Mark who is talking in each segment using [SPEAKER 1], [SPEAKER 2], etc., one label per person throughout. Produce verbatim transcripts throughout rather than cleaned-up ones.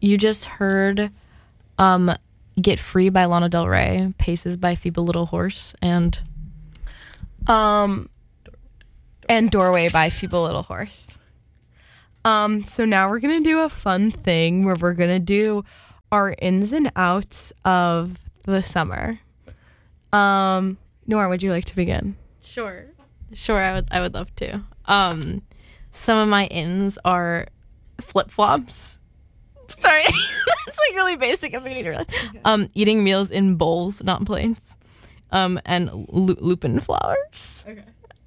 [SPEAKER 1] You just heard um, Get Free by Lana Del Rey, Paces by Feeble Little Horse, and...
[SPEAKER 2] Um, and Doorway by Feeble Little Horse. Um, so now we're going to do a fun thing where we're going to do our ins and outs of the summer. Um, Nora, would you like to begin?
[SPEAKER 1] Sure. Sure, I would I would love to. Um, some of my ins are flip-flops. Sorry. That's like really basic. I'm beginning to realize. Okay. Um, eating meals in bowls, not plates. Um, and lu- lupin flowers. Okay.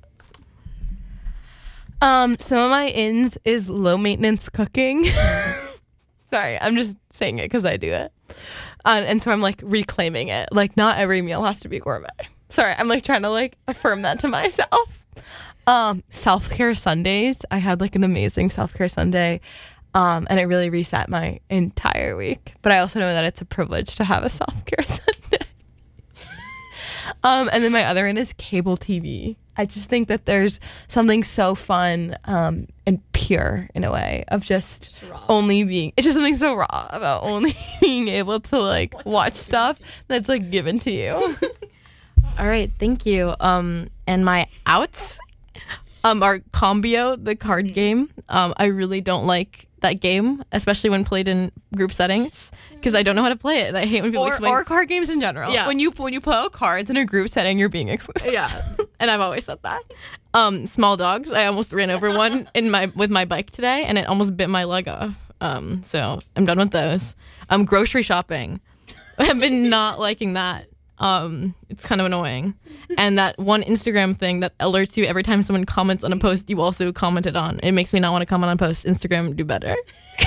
[SPEAKER 2] Um, some of my ins is low maintenance cooking. Sorry, I'm just saying it because I do it. Uh, and so I'm like reclaiming it. Like not every meal has to be gourmet. Sorry, I'm like trying to like affirm that to myself. Um, self-care Sundays. I had like an amazing self-care Sunday. Um, and it really reset my entire week. But I also know that it's a privilege to have a self-care Sunday. um, and then my other end is cable T V. I just think that there's something so fun um, and pure in a way of just only being, it's just something so raw about only being able to like watch, watch stuff that's like given to you.
[SPEAKER 1] All right, thank you. Um, and my outs um, are Combio, the card game. Um, I really don't like that game, especially when played in group settings, because I don't know how to play it. And I hate when people
[SPEAKER 2] or,
[SPEAKER 1] explain.
[SPEAKER 2] Or card games in general.
[SPEAKER 1] Yeah.
[SPEAKER 2] When you when you play cards in a group setting, you're being exclusive.
[SPEAKER 1] Yeah, and I've always said that. Um, small dogs. I almost ran over one in my with my bike today, and it almost bit my leg off. Um, so I'm done with those. Um, grocery shopping. I've been not liking that. Um, it's kind of annoying. And that one Instagram thing that alerts you every time someone comments on a post you also commented on. It makes me not want to comment on posts. Instagram, do better.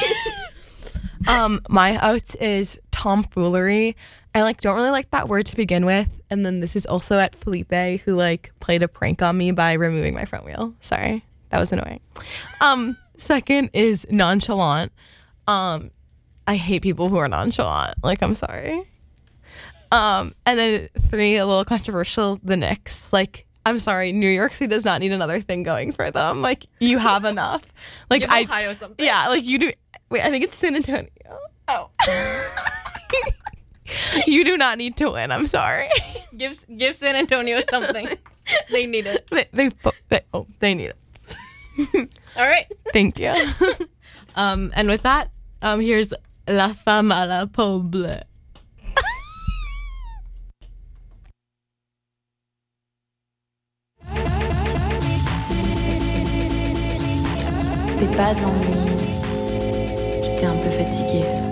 [SPEAKER 2] um, my out is tomfoolery. I like don't really like that word to begin with. And then this is also at Felipe, who like played a prank on me by removing my front wheel. Sorry, that was annoying. Um, second is nonchalant. Um, I hate people who are nonchalant. Like, I'm sorry. Um, and then three, a little controversial, the Knicks. Like, I'm sorry, New York City does not need another thing going for them. Like, you have enough. Like,
[SPEAKER 1] Give
[SPEAKER 2] I,
[SPEAKER 1] Ohio something.
[SPEAKER 2] Yeah, like you do. Wait, I think it's San Antonio.
[SPEAKER 1] Oh.
[SPEAKER 2] You do not need to win. I'm sorry.
[SPEAKER 1] Give give San Antonio something. They need it.
[SPEAKER 2] They, they, they oh, they need it.
[SPEAKER 1] All right.
[SPEAKER 2] Thank you.
[SPEAKER 1] Um, and with that, um, here's La Femme à la Poble.
[SPEAKER 3] C'était pas de l'ennui. J'étais un peu fatiguée.